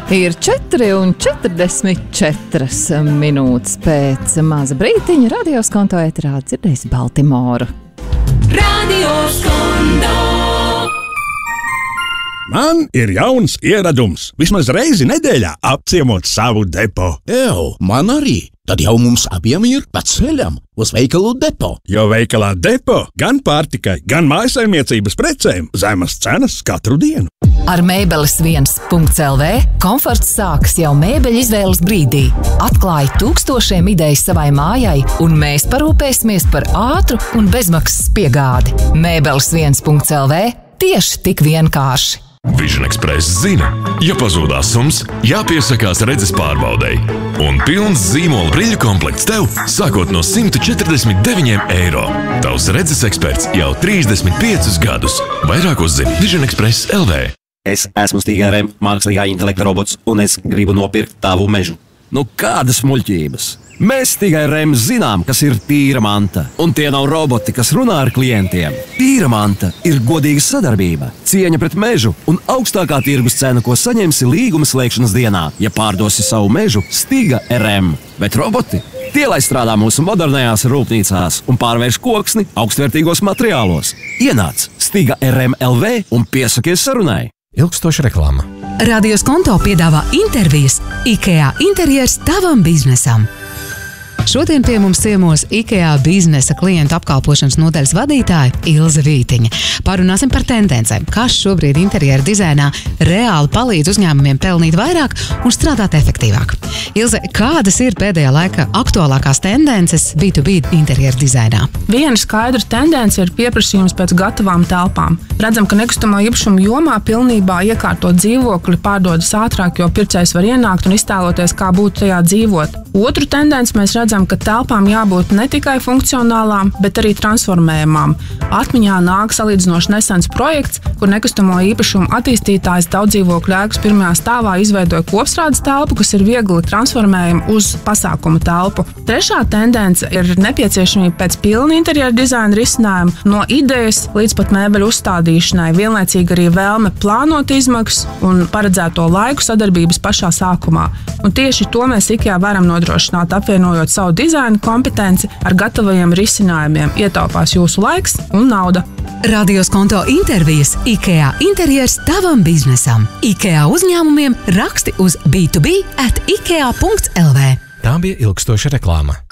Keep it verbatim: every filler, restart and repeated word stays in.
Ir četri un četrdesmit četras minūtes pēc maza brītiņa. Radio Skonto ēterā dzirdēs Baltimoru. Radio Skonto. Man ir jauns ieradums. Vismaz reizi nedēļā apciemot savu depo. Ew, man arī. Tad jau mums abiem ir pa ceļam uz veikalu depo. Jo veikalā depo gan pārtikai, gan mājasaimniecības precēm zemas cenas katru dienu. Ar Mēbeles viens punkts el vē komforts sākas jau mēbeļu izvēles brīdī. Atklāj tūkstošiem idejas savai mājai, un mēs parūpēsimies par ātru un bezmaksas piegādi. Mēbeles viens punkts el vē tieši tik vienkārši. Vision Express zina, ja pazūdās sums, jāpiesakās redzes pārbaudei. Un pilns zīmola briļu komplekts tev sākot no simt četrdesmit deviņiem eiro. Tavs redzes eksperts jau trīsdesmit piecus gadus. Vairāk uzzini Vision Express el vē. Es esmu Stiga er em mākslīgā intelekta robots, un es gribu nopirkt tavu mežu. Nu, kādas muļķības? Mēs Stiga er em zinām, kas ir tīra manta. Un tie nav roboti, kas runā ar klientiem. Tīra manta ir godīga sadarbība, cieņa pret mežu un augstākā tirgus cena, ko saņemsi līguma slēgšanas dienā, ja pārdosi savu mežu Stiga er em. Bet roboti? Tie, lai strādā mūsu modernajās rūpnīcās un pārvērš koksni augstvērtīgos materiālos. Ienāc Stiga er em el vē un piesakies sarunai. Ilgstoša reklāma. Radio Skonto piedāvā intervijas IKEA interjers tavam biznesam. Šodien pie mums ciemos IKEA biznesa klientu apkalpošanas nodaļas vadītāja Ilze Vītiņa. Parunāsim par tendencēm, kas šobrīd interjera dizainā reāli palīdz uzņēmumiem pelnīt vairāk un strādāt efektīvāk. Ilze, kādas ir pēdējā laika aktuālākās tendences B to B interjera dizainā? Viena skaidra tendence ir pieprasījums pēc gatavām telpām. Redzam, ka nekustamā īpašuma jomā pilnībā iekārtot dzīvokli pārdodas ātrāk, jo pircējs var ienākt un iztēloties, kā būtu tajā dzīvot. Otru tendenci mēs redzam, ka telpām jābūt ne tikai funkcionālām, bet arī transformējamām. Atmiņā nāk salīdzinoši nesens projekts, kur nekustamo īpašumu attīstītājs daudzdzīvokļu ēkas pirmajā stāvā izveidoja kopstrādes telpu, kas ir viegli transformējama uz pasākumu telpu. Trešā tendence ir nepieciešamība pēc pilna interjera dizaina risinājuma, no idejas līdz pat mēbeļu uzstādīšanai, vienlaicīgi arī vēlme plānot izmaksas un paredzēto laiku sadarbības pašā sākumā. Un tieši to mēs IKEA varam nodrošināt, apvienojot savu dizaina kompetenci ar gatavajiem risinājumiem. Ietaupās jūsu laiks un nauda. Radio Skonto intervijas IKEA interjers tavam biznesam. IKEA uzņēmumiem raksti uz b to b at ikea punkts el vē. Tā bija ilgstoša reklāma.